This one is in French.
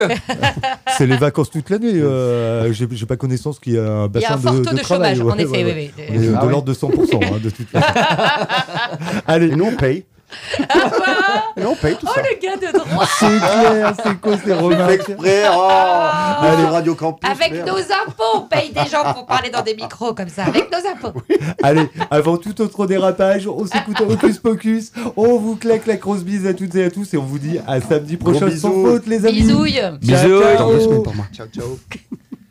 C'est les vacances toute l'année. J'ai pas connaissance qu'il y a un Il y a bassin un fort de taux de travail. chômage, en effet. Oui. On est de l'ordre de 100%, de toute façon. Allez. Et nous, on paye. Et nous, on paye tout ça. Le gars de droit. C'est clair, c'est quoi ces remarques Exprès, Allez, Radio Campus. Avec nos impôts, on paye des gens pour parler dans des micros comme ça. Avec nos impôts. Allez, avant tout autre dérapage, on s'écoute Hocus Pocus. On vous claque la grosse bise à toutes et à tous et on vous dit à samedi prochain sans faute, les amis. Bisouilles. Ciao, ciao. Dans 2 semaines pour moi. Ciao, ciao.